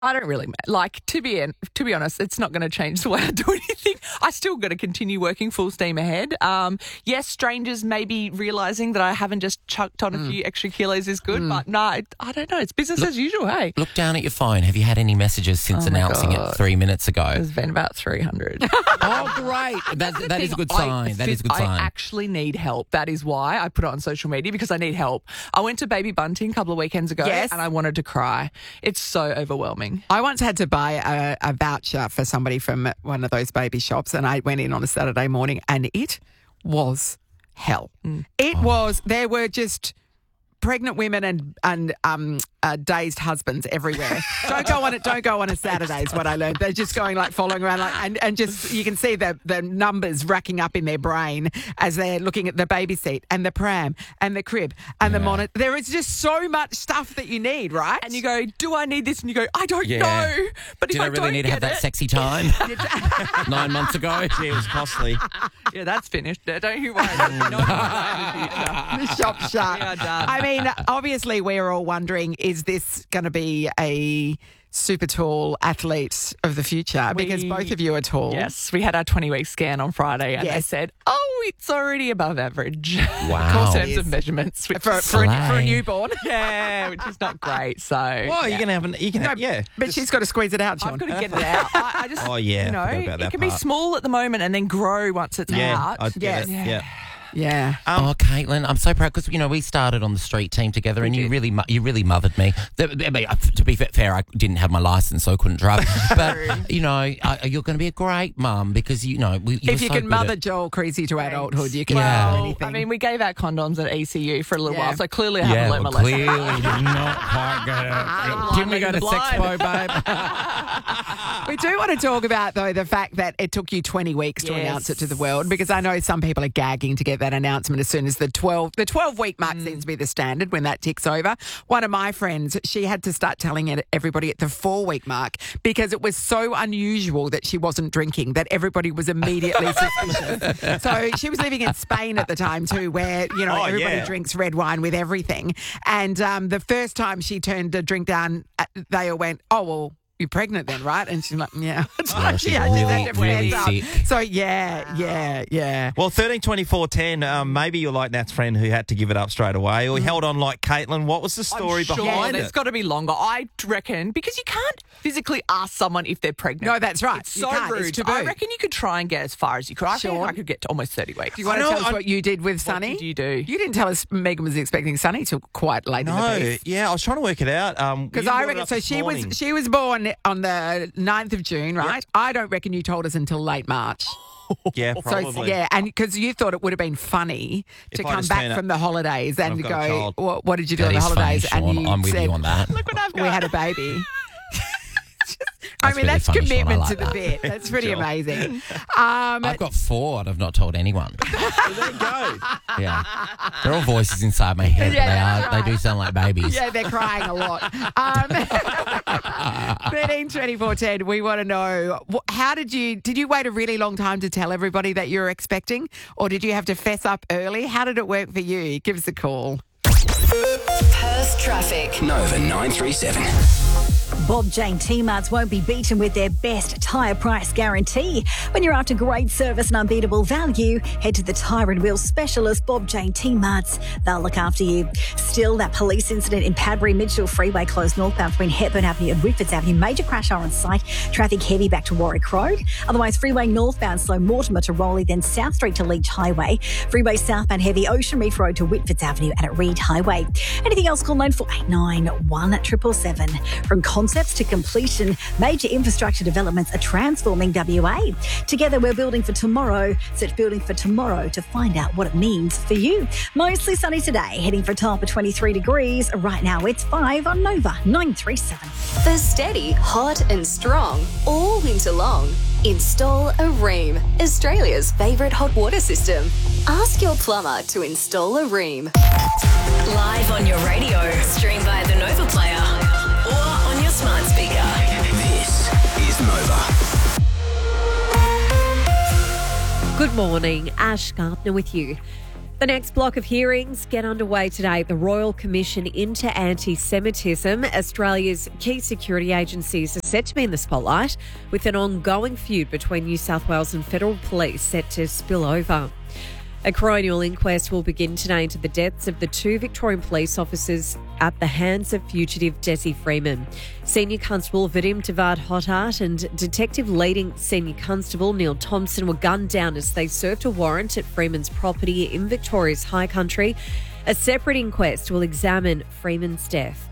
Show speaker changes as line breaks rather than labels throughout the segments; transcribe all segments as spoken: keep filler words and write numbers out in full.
I don't really like to be to be honest. It's not going to change the way I do anything. I still got to continue working full steam ahead. Um, yes, strangers maybe realising that I haven't just chucked on a mm. few extra kilos is good, mm. but no, I, I don't know. It's business look, as usual. Hey,
look down at your phone. Have you had any messages since
oh
announcing it three minutes ago?
There's been about three hundred.
Oh, great! That, that, that is a good sign. I, that is a good sign.
I actually need help. That is why I put it on social media because I need help. I went to Baby Bunting a couple of weekends ago,
yes.
and I wanted to cry. It's so overwhelming.
I once had to buy a, a voucher for somebody from one of those baby shops, and I went in on a Saturday morning, and it was hell. Mm. It oh. was, there were just pregnant women and and um, uh, dazed husbands everywhere. don't go on it. Don't go on a Saturday is what I learned. They're just going like following around like and, and just you can see the the numbers racking up in their brain as they're looking at the baby seat and the pram and the crib and yeah. the monitor. There is just so much stuff that you need, right?
And you go, do I need this? And you go, I don't
yeah.
know. But
Did
if
I,
I
really
don't
need
get
to have
it,
that sexy time nine months ago?
Gee, it was costly.
Yeah, that's finished. Don't you worry.
The shop's shut.
We are done.
I mean, obviously, we're all wondering: is this going to be a super tall athlete of the future?
We,
because both of you are tall.
Yes, we had our twenty-week scan on Friday, and yes. they said, "Oh, it's already above average."
Wow,
in terms of measurements
for, for, a, for a newborn.
Yeah, which is not great. So,
well,
yeah.
you can have an, you can, have, yeah,
but just, she's got to squeeze it out, John.
I've got to get it out. I, I just,
oh yeah,
you know,
it
can
part.
be small at the moment and then grow once it's
yeah,
out.
I'd get
yes.
it.
Yeah.
yeah.
Yeah.
Um, oh, Caitlin, I'm so proud because you know we started on the street team together, and you
did.
really, you really mothered me. To be fair, I didn't have my license, so I couldn't drive. But you know, you're going to be a great mum because you know we, you
if you
so
can mother
at...
Joel Creasy to adulthood, you can
yeah.
do anything.
I mean, we gave out condoms at E C U for a little
yeah.
while, so clearly I haven't
yeah,
learned
well,
my lesson.
clearly did not quite get it. Didn't we go to Sexpo, babe?
We do want to talk about though the fact that it took you twenty weeks to
yes.
announce it to the world, because I know some people are gagging to get that announcement as soon as the twelve the twelve week mark mm. seems to be the standard when that ticks over. One of my friends, she had to start telling it everybody at the four week mark because it was so unusual that she wasn't drinking that everybody was immediately suspicious. So she was living in Spain at the time too, where you know
oh,
everybody
yeah.
drinks red wine with everything. And um, the first time she turned a drink down, they all went, "Oh well, you're pregnant then, right?" And she's like, yeah.
Yeah, she's
yeah,
really,
she
really sick.
So, yeah, wow. yeah, yeah.
Well, thirteen twenty-four ten, um, maybe you're like Nat's friend who had to give it up straight away, or he mm. held on like Caitlin. What was the story
I'm sure
behind
there's
it?
got to be longer. I reckon, because you can't physically ask someone if they're pregnant.
No, that's right.
It's
you
so
can't.
rude.
It's taboo.
I reckon you could try and get as far as you could. I
sure.
think I could get to almost thirty weeks.
Do you want to
know,
tell us
I,
what you did with Sunny?
What did you do?
You didn't tell us Megan was expecting Sunny till quite late
no,
in the piece.
yeah, I was trying to work it out.
Because
um,
I reckon, so she morning. was she was born on the ninth of June, right? Yep. I don't reckon you told us until late March.
Yeah, probably.
So, yeah, and because you thought it would have been funny
if
to
I
come back from the holidays and, and go, what, what did you do
that
on the holidays?
Funny,
and you
I'm with
said,
you on that.
Look what I've got.
We had a baby.
That's
I mean,
really
that's
funny,
commitment
Sean. I like
to the
that.
bit. That's pretty
Sure.
amazing. Um,
I've got four and I've not told anyone.
Well, there you go.
Yeah. They're all voices inside my head.
Yeah,
they
that's
are.
right.
They do sound like babies.
Yeah, they're crying a lot. Um, thirteen twenty-four ten, we want to know, how did you, did you wait a really long time to tell everybody that you were expecting? Or did you have to fess up early? How did it work for you? Give us a call.
Perth traffic.
Nova nine three seven.
Bob Jane T-Marts won't be beaten with their best tyre price guarantee. When you're after great service and unbeatable value, head to the tyre and wheel specialist Bob Jane T-Marts. They'll look after you. Still, that police incident in Padbury Mitchell Freeway closed northbound between Hepburn Avenue and Whitfords Avenue. Major crash hour on site. Traffic heavy back to Warwick Road. Otherwise, freeway northbound slow Mortimer to Rowley, then South Street to Leach Highway. Freeway southbound heavy Ocean Reef Road to Whitfords Avenue and at Reed Highway. Anything else, call nine four eight nine, one seven seven seven. From concepts to completion, major infrastructure developments are transforming W A. Together, we're building for tomorrow. Search Building for Tomorrow to find out what it means for you. Mostly sunny today, heading for a top of twenty-three degrees. Right now, it's five on Nova nine three seven.
For steady, hot and strong all winter long, install a Rheem, Australia's favourite hot water system. Ask your plumber to install a Rheem.
Live on your radio, stream via the Nova Player or on your smart speaker.
This is Nova.
Good morning, Ash Gardner with you. The next block of hearings get underway today. The Royal Commission into Anti-Semitism. Australia's key security agencies are set to be in the spotlight, with an ongoing feud between New South Wales and federal police set to spill over. A coronial inquest will begin today into the deaths of the two Victorian police officers at the hands of fugitive Desi Freeman. Senior Constable Vadim Tavad Hothart and Detective Leading Senior Constable Neil Thompson were gunned down as they served a warrant at Freeman's property in Victoria's High Country. A separate inquest will examine Freeman's death.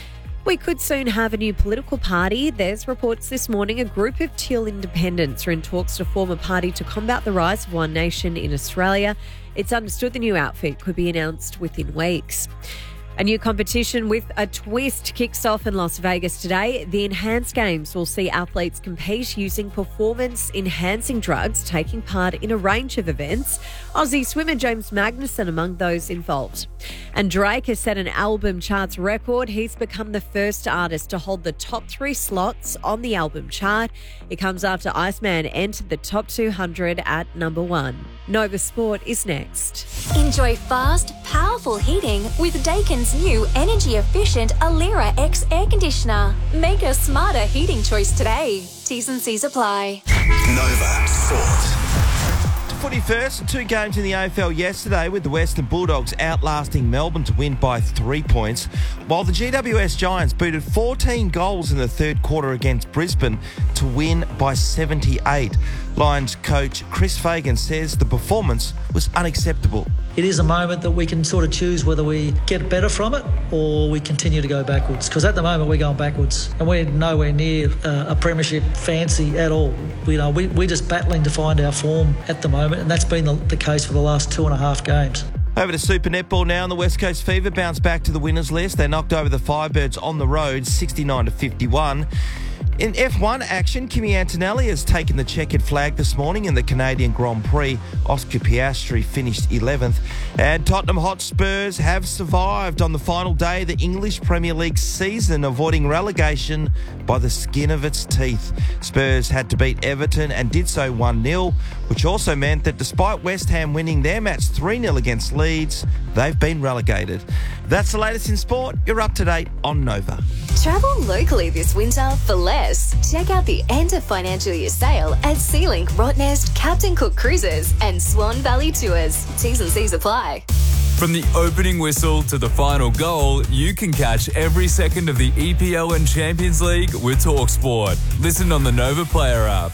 We could soon have a new political party. There's reports this morning a group of Teal independents are in talks to form a party to combat the rise of One Nation in Australia. It's understood the new outfit could be announced within weeks. A new competition with a twist kicks off in Las Vegas today. The Enhanced Games will see athletes compete using performance-enhancing drugs, taking part in a range of events. Aussie swimmer James Magnuson among those involved. And Drake has set an album charts record. He's become the first artist to hold the top three slots on the album chart. It comes after Iceman entered the top two hundred at number one. Nova Sport is next.
Enjoy fast, powerful heating with Daikin's new energy-efficient Alira X air conditioner. Make a smarter heating choice today. T's and C's apply.
Nova Sport.
Footy first, two games in the A F L yesterday with the Western Bulldogs outlasting Melbourne to win by three points, while the G W S Giants booted fourteen goals in the third quarter against Brisbane to win by seventy-eight. Lions coach Chris Fagan says the performance was unacceptable.
It is a moment that we can sort of choose whether we get better from it or we continue to go backwards. Because at the moment we're going backwards and we're nowhere near uh, a premiership fancy at all. You know, we, we're just battling to find our form at the moment, and that's been the, the case for the last two and a half games.
Over to Super Netball now, and the West Coast Fever bounced back to the winners list. They knocked over the Firebirds on the road, sixty-nine to fifty-one. In F one action, Kimi Antonelli has taken the checkered flag this morning in the Canadian Grand Prix. Oscar Piastri finished eleventh. And Tottenham Hotspurs have survived on the final day of the English Premier League season, avoiding relegation by the skin of its teeth. Spurs had to beat Everton and did so one nil, which also meant that despite West Ham winning their match three nil against Leeds, they've been relegated. That's the latest in sport. You're up to date on Nova.
Travel locally this winter for less. Check out the end of financial year sale at SeaLink, Rottnest, Captain Cook Cruises and Swan Valley Tours. T's and C's apply.
From the opening whistle to the final goal, you can catch every second of the E P L and Champions League with TalkSport. Listen on the Nova Player app.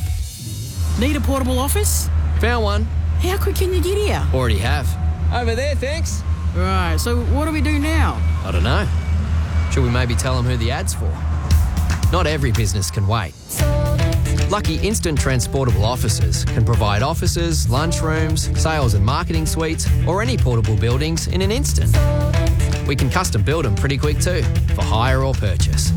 Need a portable office?
Found one.
How quick can you get here?
Already have. Over there, thanks.
Right, so what do we do now?
I don't know. Should we maybe tell them who the ad's for? Not every business can wait. Lucky Instant Transportable Offices can provide offices, lunchrooms, sales and marketing suites, or any portable buildings in an instant. We can custom build them pretty quick too, for hire or purchase.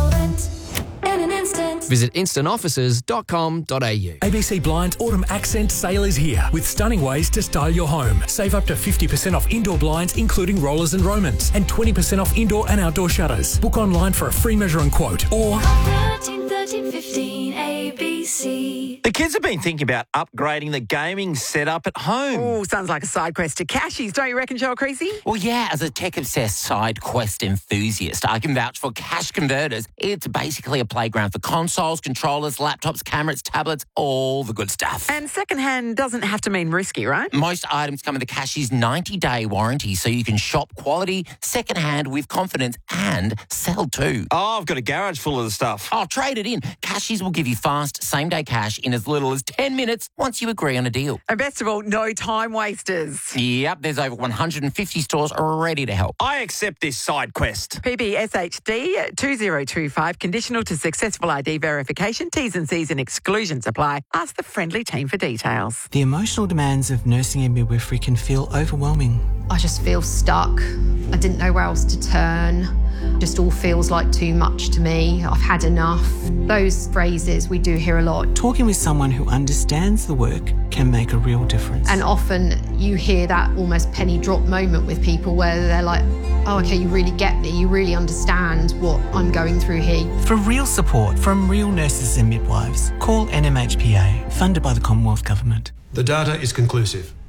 Visit instant offices dot com dot a u.
A B C Blinds Autumn Accent Sale is here with stunning ways to style your home. Save up to fifty percent off indoor blinds, including rollers and Romans, and twenty percent off indoor and outdoor shutters. Book online for a free measure and quote, or
thirteen, thirteen, fifteen A B C.
The kids have been thinking about upgrading the gaming setup at home.
Oh, sounds like a side quest to Cashies, don't you reckon, Joel Creasy?
Well, yeah, as a tech-obsessed side quest enthusiast, I can vouch for Cash Converters. It's basically a playground for consoles, controllers, laptops, cameras, tablets, all the good stuff.
And secondhand doesn't have to mean risky, right?
Most items come with the Cashies ninety-day warranty, so you can shop quality secondhand with confidence and sell too.
Oh, I've got a garage full of the stuff.
Oh, trade it in. Cashies will give you fast, same-day cash in as little as ten minutes once you agree on a deal.
And best of all, no time wasters.
Yep, there's over one hundred fifty stores ready to help.
I accept this side quest.
P B S H D two zero two five, conditional to successful I D verification. T's and C's and exclusions apply. Ask the friendly team for details.
The emotional demands of nursing and midwifery can feel overwhelming.
I just feel stuck. I didn't know where else to turn. Just all feels like too much to me. I've had enough. Those phrases we do hear a lot.
Talking with someone who understands the work can make a real difference.
And often you hear that almost penny drop moment with people where they're like, oh, okay, you really get me. You really understand what I'm going through here.
For real support from real nurses and midwives, call N M H P A, funded by the Commonwealth Government.
The data is conclusive.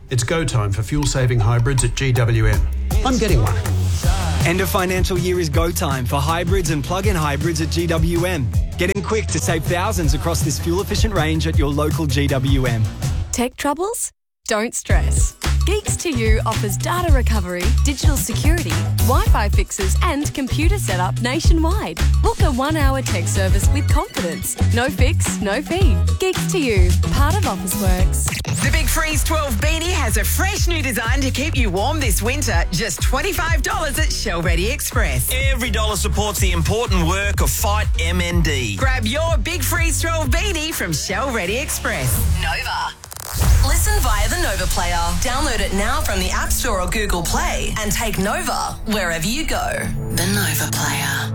It's go time for fuel-saving hybrids at G W M. I'm getting one.
End of financial year is go time for hybrids and plug-in hybrids at G W M. Get in quick to save thousands across this fuel-efficient range at your local G W M.
Tech troubles? Don't stress. Geeks to You offers data recovery, digital security, Wi-Fi fixes and computer setup nationwide. Book a one-hour tech service with confidence. No fix, no fee. Geeks to You, part of Officeworks.
The Big Freeze twelve beanie has a fresh new design to keep you warm this winter. Just twenty-five dollars at Shell Ready Express.
Every dollar supports the important work of Fight M N D.
Grab your Big Freeze twelve beanie from Shell Ready Express.
Nova. Listen via the Nova Player. Download it now from the App Store or Google Play and take Nova wherever you go. The Nova Player.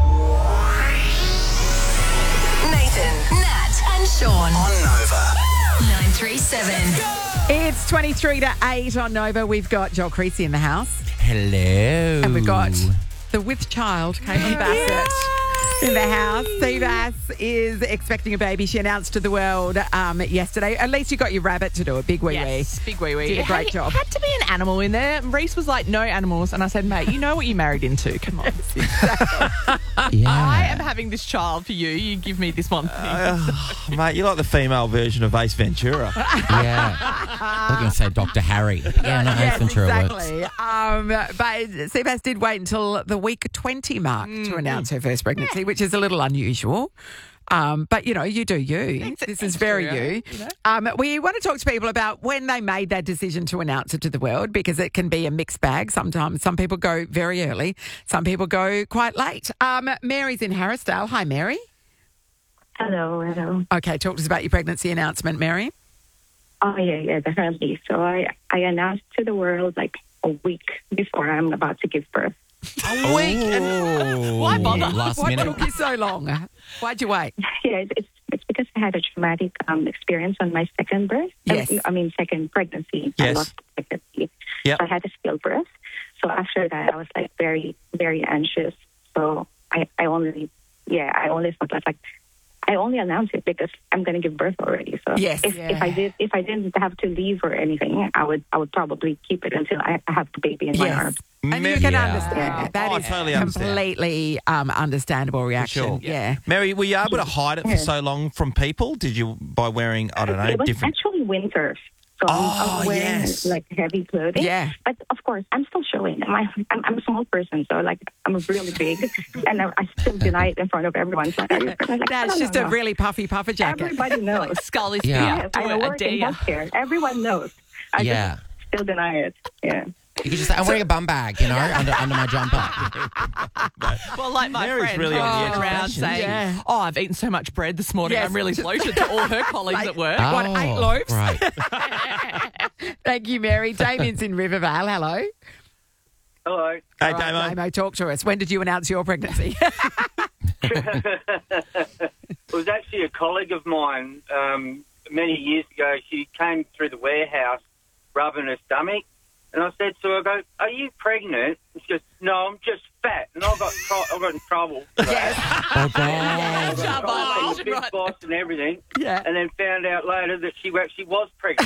Nathan, Nat and Sean.
On Nova.
nine three seven.
It's twenty-three to eight on Nova. We've got Joel Creasy in the house.
Hello.
And we've got the with child, Caitlin Bassett, in the house. Seabass is expecting a baby. She announced to the world um, yesterday. At least you got your rabbit to do it. Big wee
Yes,
wee.
big wee wee.
Did a
It
great
had,
job.
had to be an animal in there. Reese was like, no animals. And I said, mate, you know what you married into. Come on.
Yeah.
I am having this child for you. You give me this one thing.
Uh, mate, you're like the female version of Ace Ventura.
Yeah. I was going to say Doctor Harry. Yeah, no,
Yes,
Ace Ventura
exactly.
works.
Um, but Seabass did wait until the week twenty mark to announce her first pregnancy, which is a little unusual. Um, but, you know, you do you. This is very you.
you know?
Um, we want to talk to people about when they made that decision to announce it to the world, because it can be a mixed bag. Sometimes some people go very early. Some people go quite late. Um, Mary's in Harrisdale. Hi, Mary.
Hello, hello.
Okay, talk to us about your pregnancy announcement, Mary.
Oh, yeah, yeah, definitely. So I, I announced to the world like a week before I'm about to give birth.
A week? And why bother?
Last
What
minute.
took you so long? Why'd you wait?
Yeah, it's, it's, it's because I had a traumatic um, experience on my second birth.
Yes.
I, I mean, second pregnancy. I
Yes.
lost pregnancy.
Yep.
So I had a stillbirth. So after that, I was like very, very anxious. So I, I only, yeah, I only thought like, like I only announced it because I'm going to give birth already. So
Yes.
if,
Yeah.
if I did, if I didn't have to leave or anything, I would, I would probably keep it until I have the baby in my
Yes.
arms.
And you can
Yeah.
understand it. That
Oh, I
is
totally understand.
completely um, understandable reaction.
Sure.
Yeah.
Mary, were you able to hide it for
Yeah.
so long from people? Did you, by wearing, I don't know,
It was
different...
actually winter. So I'm,
Oh,
I'm wearing
yes.
like heavy clothing.
Yeah.
But of course, I'm still showing. I'm, I'm, I'm a small person, so like I'm really big, and I, I still deny it in front of everyone. So I'm like,
That's
no,
just
no,
a
no.
really puffy puffer jacket.
Everybody knows.
Scully
Yeah.
Yes, I work in healthcare. Everyone knows. I
Yeah.
just still deny it. Yeah.
You could just say, I'm wearing a bum bag, you know, under, under my jumper.
Well, like my
Mary's
friend
really on the edge of
around
fashion.
saying,
Yeah.
oh, I've eaten so much bread this morning.
Yes.
I'm really bloated to all her colleagues
Like-
at work.
What, eight loaves?
Oh, Right.
Thank you, Mary. Damien's in Rivervale. Hello.
Hello.
Hey,
All right,
Damo.
Damo, talk to us. When did you announce your pregnancy?
It was actually a colleague of mine um, many years ago. She came through the warehouse rubbing her stomach, and I said to her, I go, "Are you pregnant?" And she goes, "No, I'm just fat." And I got tro- I got in trouble. for that.
Oh, God.
I got in trouble
Oh,
from the big
right.
boss and everything.
Yeah.
And then found out later that she actually was pregnant.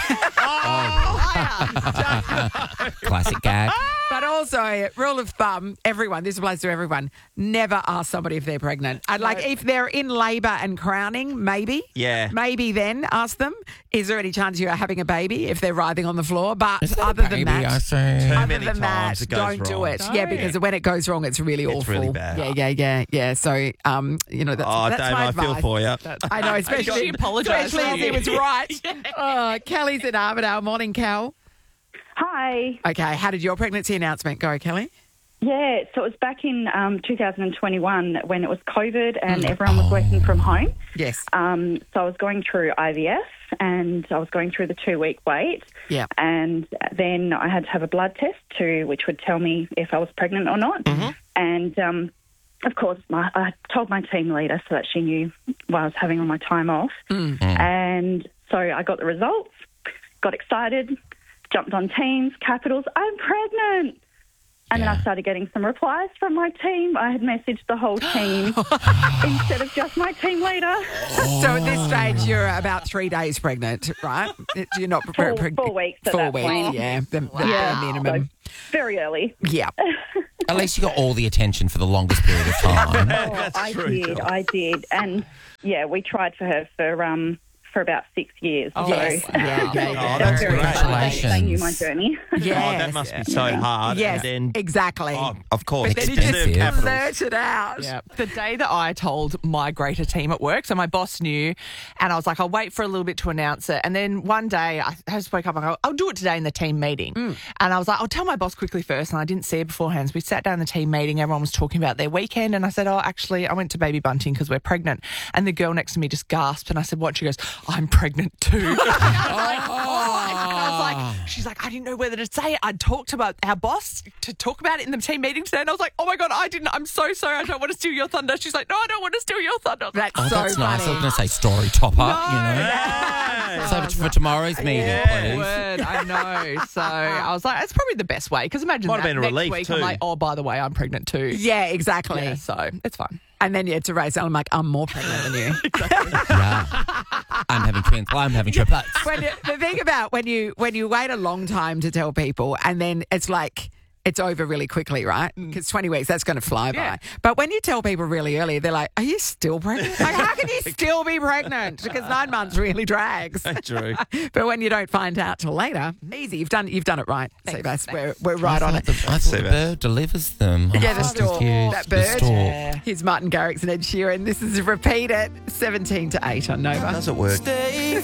Classic gag.
But also, rule of thumb, everyone, this applies to everyone, never ask somebody if they're pregnant. I'd like, if they're in labour and crowning, maybe.
Yeah.
Maybe then ask them, is there any chance you are having a baby if they're writhing on the floor? But
Is that a
other
baby,
than that,
I say?
Too
other
many
than
times
that,
it goes
don't do
wrong.
it. Yeah, because when it goes wrong, it's really
It's
awful.
really bad.
Yeah, yeah, yeah, yeah. So, um, you know, that's,
Oh,
that's
Damo,
my
I feel
advice.
for you.
I know, especially,
She apologised
especially
to
as he
you.
was right. Oh, Kelly's in Armidale. Morning, Cal.
Hi.
Okay, how did your pregnancy announcement go, Kelly?
Yeah, so it was back in um, two thousand twenty-one when it was COVID and everyone was working from home.
Yes.
Um, so I was going through I V F and I was going through the two-week wait.
Yeah.
And then I had to have a blood test too, which would tell me if I was pregnant or not. And, um, of course, my, I told my team leader so that she knew what I was having on my time off. And so I got the results, got excited, jumped on Teams, Capitals, I'm pregnant. And then I started getting some replies from my team. I had messaged the whole team instead of just my team leader.
So at this stage, you're about three days pregnant, right? You're not
Four,
preg-
four weeks at
Four
that
weeks,
point.
yeah. The, the
Yeah.
bare minimum.
So very early.
Yeah.
At least you got all the attention for the longest period of time.
Oh, I did, I did. And, yeah, we tried for her for um for about six years.
Oh,
so
yes. Yeah, yeah, yeah.
Oh,
they're
that's
very
great.
excited. They, they knew my journey.
Yes.
Oh, that must be so hard.
Yes,
And then,
exactly.
oh, of course.
But then you
Deserved
just
capitals.
blurt it out.
Yeah. The day that I told my greater team at work, so my boss knew, and I was like, I'll wait for a little bit to announce it. And then one day I I just woke up and I go, I'll do it today in the team meeting.
Mm.
And I was like, I'll tell my boss quickly first. And I didn't see her beforehand. So we sat down in the team meeting. Everyone was talking about their weekend. And I said, oh, actually, I went to Baby Bunting because we're pregnant. And the girl next to me just gasped. And I said, what? She goes, I'm pregnant too. I was like, oh. And I was like, she's like, I didn't know whether to say it. I'd talked to our, our boss to talk about it in the team meeting today. And I was like, oh my God, I didn't. I'm so sorry. I don't want to steal your thunder. She's like, no, I don't want to steal your thunder.
That's
Oh,
so
that's
funny.
nice. I was going to say story topper,
No,
you know.
yeah.
Save it for tomorrow's meeting,
Yeah,
please.
word, I know. So I was like, it's probably the best way because imagine
Might have
that
been a
next
relief
week
too.
I'm like, oh, by the way, I'm pregnant too.
Yeah, exactly.
Yeah, so it's fine.
And then you had to raise it. I'm like, I'm more pregnant than you.
Yeah. I'm having twins. I'm having triplets.
when you, the thing about when you when you wait a long time to tell people, and then it's like it's over really quickly, right? Because twenty weeks, that's going to fly
Yeah.
by. But when you tell people really early, they're like, "Are you still pregnant? Like, how can you still be pregnant?" Because nine months really drags.
True.
But when you don't find out till later, easy. You've done you've done it right. Seabass. We're we're right
I
on
thought
it.
The, I thought the bird delivers them.
Yeah,
Oh,
the stork.
confused.
That
The
bird.
stork.
Here's Martin Garrix and Ed Sheeran. This is Repeat It, seventeen to eight on Nova.
Does it work?
Stay